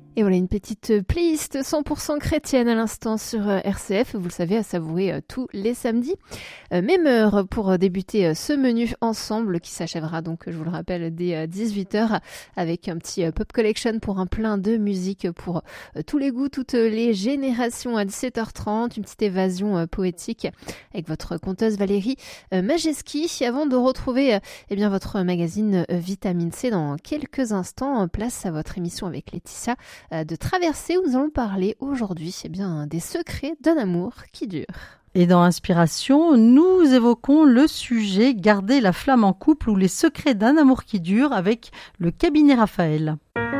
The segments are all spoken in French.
Et voilà une petite playlist 100% chrétienne à l'instant sur RCF, vous le savez, à savourer tous les samedis. Même heure pour débuter ce menu ensemble qui s'achèvera donc, je vous le rappelle, dès 18h avec un petit Pop Collection pour un plein de musique pour tous les goûts, toutes les générations à 17h30, une petite évasion poétique avec votre conteuse Valérie Majeski avant de retrouver votre magazine Vitamine C dans quelques instants. Place à votre émission avec Laetitia de Traversée où nous allons parler aujourd'hui des secrets d'un amour qui dure. Et dans Inspiration, nous évoquons le sujet Garder la flamme en couple ou les secrets d'un amour qui dure avec le cabinet Raphaël.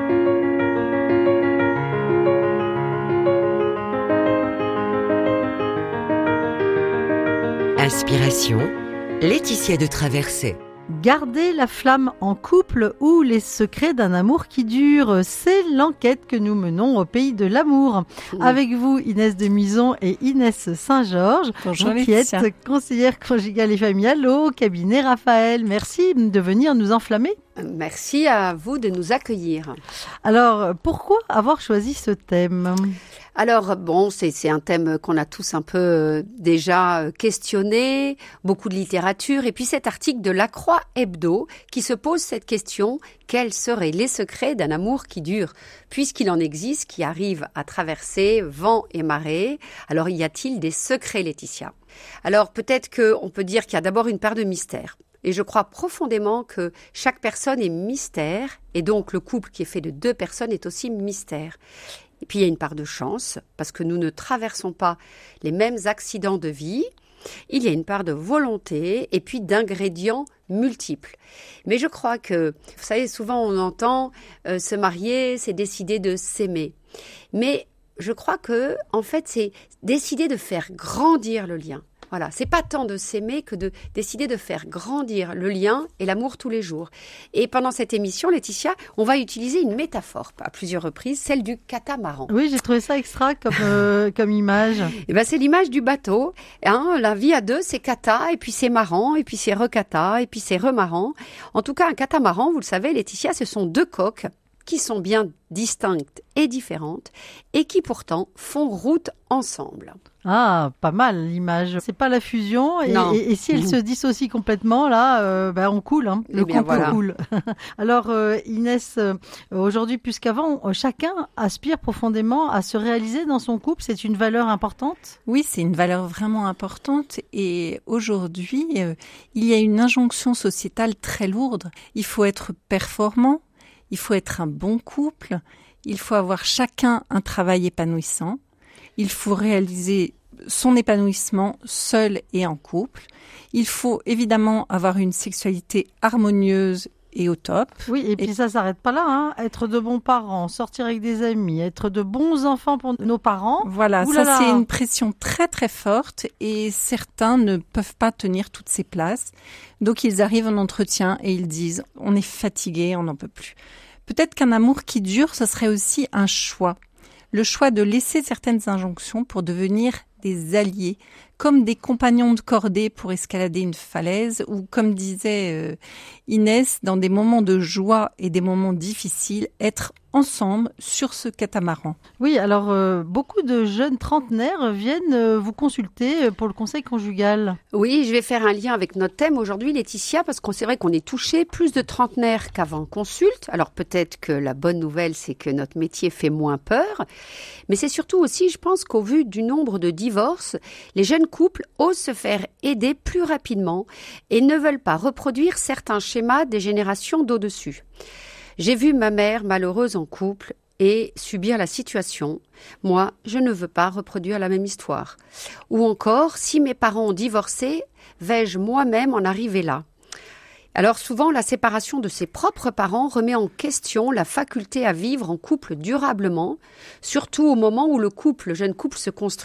Inspiration, Laetitia de Traversée. Garder la flamme en couple ou les secrets d'un amour qui dure, c'est l'enquête que nous menons au pays de l'amour. Avec vous, Inès de Muison et Inès Saint-Georges, qui êtes conseillère conjugale et familiale au cabinet Raphaël. Merci de venir nous enflammer. Merci à vous de nous accueillir. Alors, pourquoi avoir choisi ce thème ? Alors, c'est un thème qu'on a tous un peu déjà questionné, beaucoup de littérature, et puis cet article de La Croix Hebdo qui se pose cette question, quels seraient les secrets d'un amour qui dure ? Puisqu'il en existe qui arrivent à traverser vent et marée, alors y a-t-il des secrets, Laetitia ? Alors, peut-être qu'on peut dire qu'il y a d'abord une part de mystère. Et je crois profondément que chaque personne est mystère, et donc le couple qui est fait de deux personnes est aussi mystère. Et puis il y a une part de chance, parce que nous ne traversons pas les mêmes accidents de vie. Il y a une part de volonté, et puis d'ingrédients multiples. Mais je crois que, vous savez, souvent on entend se marier, c'est décider de s'aimer. Mais je crois que, en fait, c'est décider de faire grandir le lien. Voilà, c'est pas tant de s'aimer que de décider de faire grandir le lien et l'amour tous les jours. Et pendant cette émission, Laetitia, on va utiliser une métaphore à plusieurs reprises, celle du catamaran. Oui, j'ai trouvé ça extra comme image. Et c'est l'image du bateau. La vie à deux, c'est cata, et puis c'est marrant, et puis c'est recata, et puis c'est remarrant. En tout cas, un catamaran, vous le savez, Laetitia, ce sont deux coques qui sont bien distinctes et différentes, et qui pourtant font route ensemble. Ah, pas mal l'image. C'est pas la fusion et si elle se dissocie complètement, là, on coule. Hein. Le couple coule. Alors Inès, aujourd'hui plus qu'avant, chacun aspire profondément à se réaliser dans son couple. C'est une valeur importante ? Oui, c'est une valeur vraiment importante. Et aujourd'hui, il y a une injonction sociétale très lourde. Il faut être performant, il faut être un bon couple, il faut avoir chacun un travail épanouissant. Il faut réaliser son épanouissement seul et en couple. Il faut évidemment avoir une sexualité harmonieuse et au top. Oui, et puis ça s'arrête pas là, hein. Être de bons parents, sortir avec des amis, être de bons enfants pour nos parents. Voilà, ça c'est une pression très très forte et certains ne peuvent pas tenir toutes ces places. Donc ils arrivent en entretien et ils disent « on est fatigué, on n'en peut plus ». Peut-être qu'un amour qui dure, ce serait aussi un choix. Le choix de laisser certaines injonctions pour devenir des alliés, comme des compagnons de cordée pour escalader une falaise, ou comme disait Inès, dans des moments de joie et des moments difficiles, être ensemble sur ce catamaran. Oui, alors beaucoup de jeunes trentenaires viennent vous consulter pour le conseil conjugal. Oui, je vais faire un lien avec notre thème aujourd'hui, Laetitia, parce qu'on c'est vrai qu'on est touché plus de trentenaires qu'avant consulte. Alors peut-être que la bonne nouvelle, c'est que notre métier fait moins peur, mais c'est surtout aussi, je pense qu'au vu du nombre de divorces, les jeunes couples osent se faire aider plus rapidement et ne veulent pas reproduire certains schémas des générations d'au-dessus. J'ai vu ma mère malheureuse en couple et subir la situation. Moi, je ne veux pas reproduire la même histoire. Ou encore, si mes parents ont divorcé, vais-je moi-même en arriver là ? Alors souvent, la séparation de ses propres parents remet en question la faculté à vivre en couple durablement, surtout au moment où le jeune couple se construit.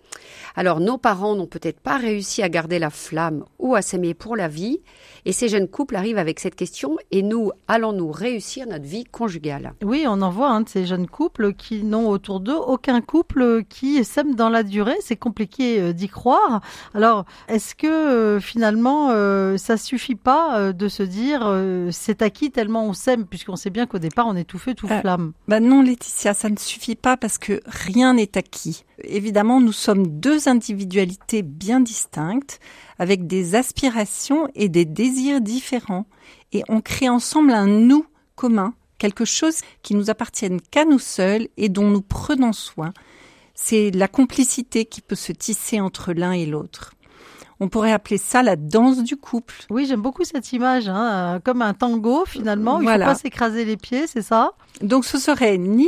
Alors, nos parents n'ont peut-être pas réussi à garder la flamme ou à s'aimer pour la vie. Et ces jeunes couples arrivent avec cette question. Et nous, allons-nous réussir notre vie conjugale ? Oui, on en voit de ces jeunes couples qui n'ont autour d'eux aucun couple qui s'aime dans la durée. C'est compliqué d'y croire. Alors, est-ce que finalement, ça suffit pas de se dire c'est acquis tellement on s'aime, puisqu'on sait bien qu'au départ, on est tout feu, tout flamme. Non, Laetitia, ça ne suffit pas parce que rien n'est acquis. Évidemment, nous sommes deux individualités bien distinctes, avec des aspirations et des désirs différents. Et on crée ensemble un nous commun, quelque chose qui nous appartienne qu'à nous seuls et dont nous prenons soin. C'est la complicité qui peut se tisser entre l'un et l'autre. On pourrait appeler ça la danse du couple. Oui, j'aime beaucoup cette image, comme un tango finalement. Il ne faut pas s'écraser les pieds, c'est ça ? Donc ce serait ni